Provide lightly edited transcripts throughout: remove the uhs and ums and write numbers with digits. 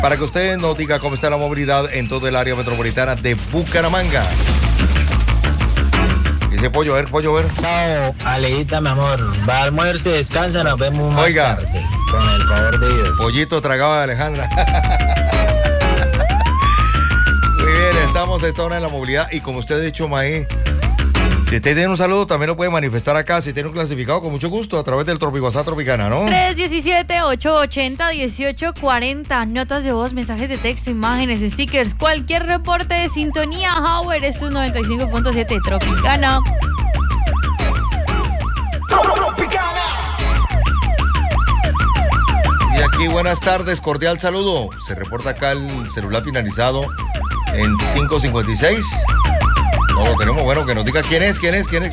para que usted nos diga cómo está la movilidad en todo el área metropolitana de Bucaramanga. Dice Pollo, a ver. Chao, Aleita, mi amor. Va a almuerzo y descansa, nos vemos más tarde. Con el favor de Dios. Pollito tragado de Alejandra. Muy bien, estamos a esta hora en la movilidad y como usted ha dicho, Maí, si usted tiene un saludo, también lo puede manifestar acá. Si tiene un clasificado, con mucho gusto, a través del WhatsApp Tropicana, ¿no? 317-880-1840. Notas de voz, mensajes de texto, imágenes, stickers. Cualquier reporte de sintonía, Howard, es un 95.7 Tropicana. Tropicana. Y aquí, buenas tardes, cordial saludo. Se reporta acá el celular finalizado en 556. No lo tenemos, bueno, que nos diga quién es.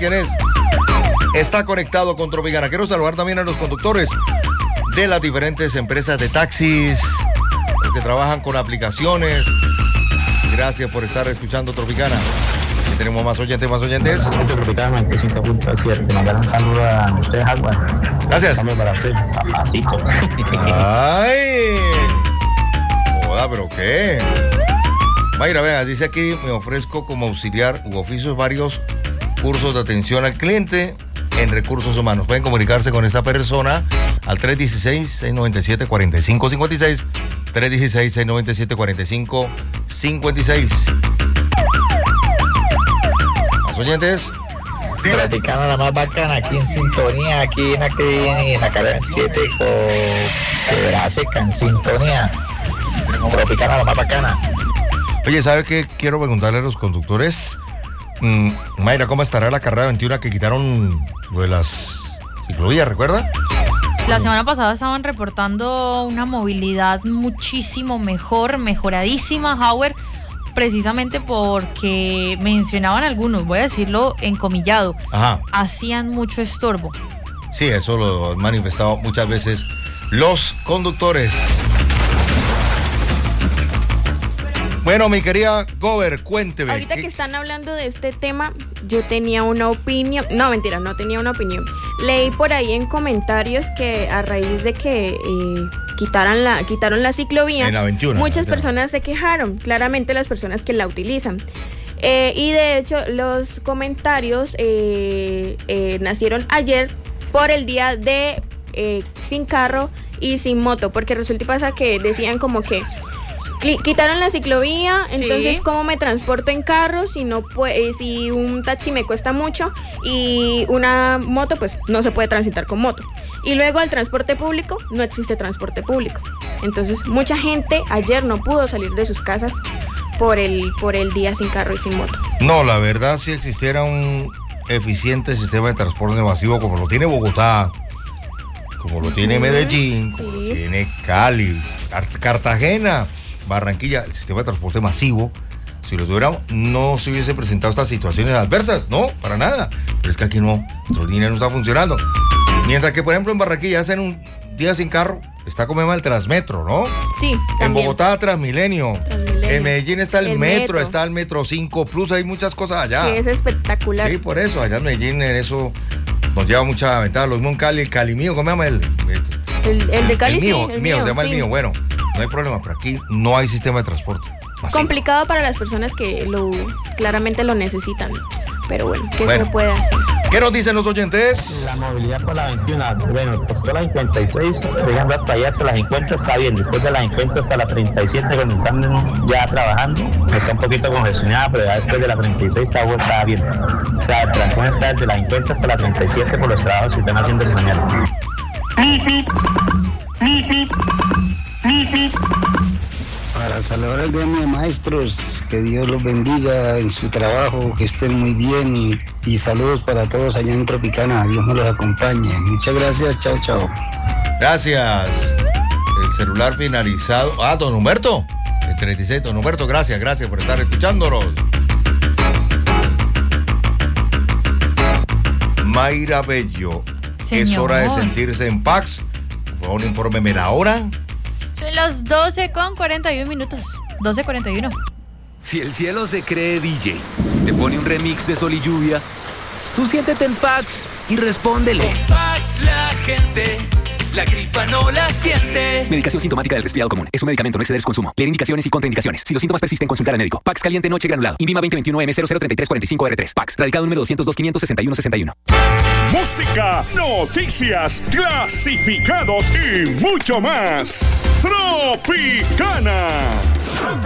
Está conectado con Tropicana. Quiero saludar también a los conductores de las diferentes empresas de taxis, los que trabajan con aplicaciones. Gracias por estar escuchando Tropicana. Aquí tenemos más oyentes. Tropicana 95.7. Mandar un saludo a ustedes, Agua. Gracias. Saludos para usted, papacito. Ay. Joda, ¿pero qué? Mayra, vea, dice aquí, me ofrezco como auxiliar u oficios varios cursos de atención al cliente en recursos humanos. Pueden comunicarse con esta persona al 316-697-4556, 316-697-4556. ¿Más oyentes? Tropicana la más bacana, aquí en sintonía, aquí en la carrera 7 con Quebrada Seca, en sintonía. Tropicana la más bacana. Oye, ¿sabe qué? Quiero preguntarle a los conductores. Mayra, ¿cómo estará la carrera 21 que quitaron lo de las ciclovías, recuerda? La semana pasada estaban reportando una movilidad muchísimo mejoradísima, Howard, precisamente porque mencionaban algunos, voy a decirlo encomillado, hacían mucho estorbo. Sí, eso lo han manifestado muchas veces los conductores. Bueno, mi querida Gober, cuénteme. Ahorita que están hablando de este tema, yo tenía una opinión. No, mentira, no tenía una opinión. Leí por ahí en comentarios que a raíz de que quitaron la ciclovía, en la 21, muchas personas se quejaron, claramente las personas que la utilizan. Y de hecho, los comentarios nacieron ayer por el día de sin carro y sin moto, porque resulta y pasa que decían como que quitaron la ciclovía, entonces sí. ¿Cómo me transporto en carro si si un taxi me cuesta mucho y una moto pues no se puede transitar con moto? Y luego el transporte público, no existe transporte público. Entonces mucha gente ayer no pudo salir de sus casas por el día sin carro y sin moto. No, la verdad, si existiera un eficiente sistema de transporte masivo como lo tiene Bogotá, como lo tiene Medellín, como lo tiene Cali, Cartagena, Barranquilla, el sistema de transporte masivo, si lo tuviéramos, no se hubiese presentado estas situaciones adversas, no, para nada. Pero es que aquí no, nuestra línea no está funcionando. Mientras que, por ejemplo, en Barranquilla hacen un día sin carro, está como el Transmetro, ¿no? Sí, también. En Bogotá, Transmilenio. En Medellín está el metro, está el Metro 5 Plus, hay muchas cosas allá. Que es espectacular. Sí, por eso, allá en Medellín, en eso nos lleva mucha ventaja. Lo mismo en Cali, el Cali mío, ¿cómo se llama el de Cali? El mío, sí, el mío, se llama el mío, bueno. No hay problema, pero aquí no hay sistema de transporte masivo. Complicado para las personas que claramente lo necesitan. Pero bueno, ¿qué se puede hacer? ¿Qué nos dicen los oyentes? La movilidad por la 21, bueno, por toda la 56, llegando hasta allá hasta la 50 está bien. Después de la 50 hasta la 37, cuando están ya trabajando, está un poquito congestionada, pero ya después de la 36 está bien. O sea, el trancón está desde la 50 hasta la 37 por los trabajos que están haciendo el mañana. Para saludar al gremio de maestros, que Dios los bendiga en su trabajo, que estén muy bien y saludos para todos allá en Tropicana, Dios me los acompañe. Muchas gracias, chao, chao. Gracias. El celular finalizado. Don Humberto, el 36, don Humberto, gracias por estar escuchándonos. Mayra Bello, Señor. Es hora de sentirse en paz. Por favor, infórmeme la hora. Son las 12:41. 12:41. Si el cielo se cree DJ, te pone un remix de Sol y Lluvia, tú siéntete en Pax y respóndele. Con Pax la gente la gripa no la siente. Medicación sintomática del resfriado común. Es un medicamento, no exceder su consumo. Leer indicaciones y contraindicaciones. Si los síntomas persisten, consultar al médico. Pax Caliente Noche Granulado. Invima 2021M003345R3. Pax. Radicado número 202-561-61. Música, noticias, clasificados y mucho más. Tropicana.